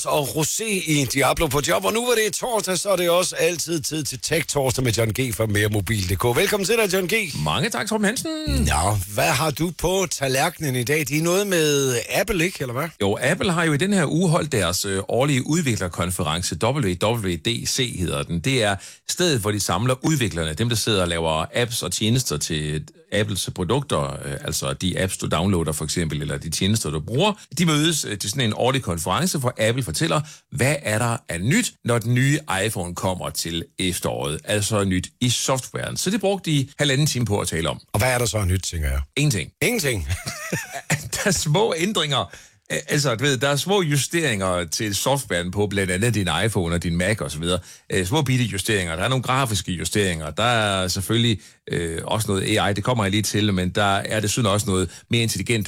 Og rosé i Diablo på job, og nu var det torsdag, så er det også altid tid til Tech Torsdag med John G. fra meremobil.dk. Velkommen til dig, John G. Mange tak, Torben Hansen. Nå, hvad har du på tallerkenen i dag? Det er noget med Apple, ikke, eller hvad? Jo, Apple har jo i den her uge holdt deres årlige udviklerkonference, WWDC hedder den. Det er stedet, hvor de samler udviklerne, dem der sidder og laver apps og tjenester til Apples produkter, altså de apps, du downloader for eksempel, eller de tjenester, du bruger. De mødes til sådan en årlig konference, hvor Apple fortæller, hvad er der af nyt, når den nye iPhone kommer til efteråret, altså nyt i softwaren. Så det brugte de 1,5 time på at tale om. Og hvad er der så af nyt, tænker jeg? Ingenting. Ingenting? Der er små ændringer. Altså, du ved, der er små justeringer til softwaren på blandt andet din iPhone og din Mac og så videre. Små bitte justeringer. Der er nogle grafiske justeringer. Der er selvfølgelig også noget AI, det kommer jeg lige til, men der er desuden også noget mere intelligent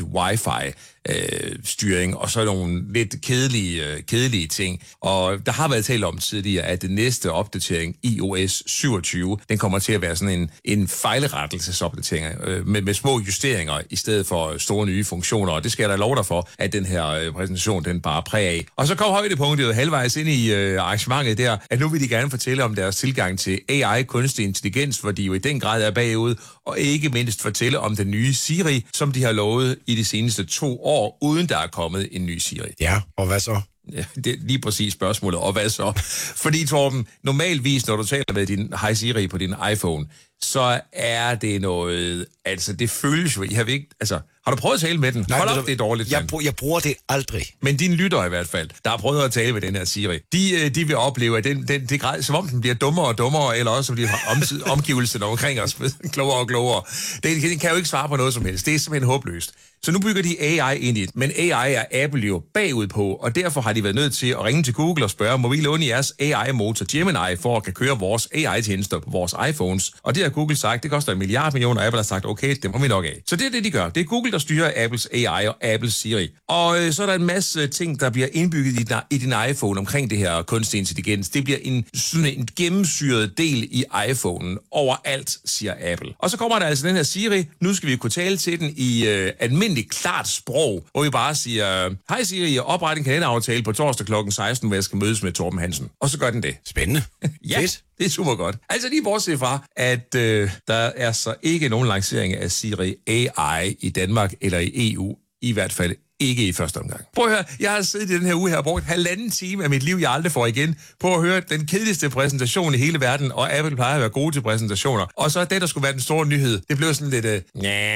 Wi-Fi-styring, og så nogle lidt kedelige ting. Og der har været talt om tidligere, at den næste opdatering, iOS 27, den kommer til at være sådan en fejlrettelsesopdatering med små justeringer i stedet for store nye funktioner, og det skal jeg da love dig for, at den her præsentation, den bare præger af. Og så kom højdepunktet halvvejs ind i arrangementet der, at nu vil de gerne fortælle om deres tilgang til AI, kunstig intelligens, hvor de jo i den grad er bagud, og ikke mindst fortælle om den nye Siri, som de har lovet i de seneste 2 år, uden der er kommet en ny Siri. Ja, og hvad så? Ja, det er lige præcis spørgsmålet, og hvad så? Fordi, Torben, normalvis, når du taler med din Hi Siri på din iPhone, så er det noget, altså det føles jo, har du prøvet at tale med den? Nej, hold op, det er dårligt. Jeg bruger det aldrig. Men dine lyttere i hvert fald, der har prøvet at tale med den her Siri, de vil opleve, at det græd, som om den bliver dummere og dummere, eller også bliver omgivelserne omkring os klogere og klogere. Den kan jo ikke svare på noget som helst. Det er simpelthen håbløst. Så nu bygger de AI ind i det. Men AI er Apple jo bagud på, og derfor har de været nødt til at ringe til Google og spørge, må vi låne jeres AI-motor Gemini for at kan køre vores AI-tjenester på vores iPhones? Og det har Google sagt, det koster $1 milliard, og Apple har sagt, okay, det må vi nok af. Så det er det, de gør. Det er Google, der styrer Apples AI og Apples Siri. Og så er der en masse ting, der bliver indbygget i din iPhone omkring det her kunstig intelligens. Det bliver sådan en gennemsyret del i iPhonen overalt, siger Apple. Og så kommer der altså den her Siri. Nu skal vi kunne tale til den i almindelig klart sprog, hvor vi bare siger, hej Siri, opret en kalenderaftale på torsdag kl. 16, hvor jeg skal mødes med Torben Hansen. Og så gør den det. Spændende. Ja, fedt. Det er super godt. Altså lige bortset fra, at der er så ikke nogen lancering af Siri AI i Danmark eller i EU, i hvert fald ikke i første omgang. Prøv at høre, jeg har siddet i den her uge her og brugt 1,5 time af mit liv, jeg aldrig får igen, på at høre den kedeligste præsentation i hele verden, og Apple plejer at være gode til præsentationer. Og så det, der skulle være den store nyhed, det blev sådan lidt,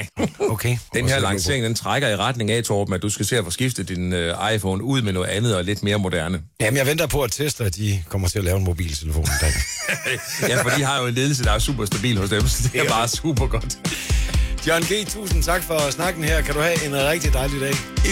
Okay. Den her lancering, den trækker i retning af, Torben, at du skal se at få skiftet din iPhone ud med noget andet og lidt mere moderne. Jamen, jeg venter på, at Tesla, de kommer til at lave en mobiltelefon en dag. Ja, for de har jo en ledelse, der er super stabil hos dem, så det er bare super godt. John G., tusind tak for snakken her. Kan du have en rigtig dejlig dag.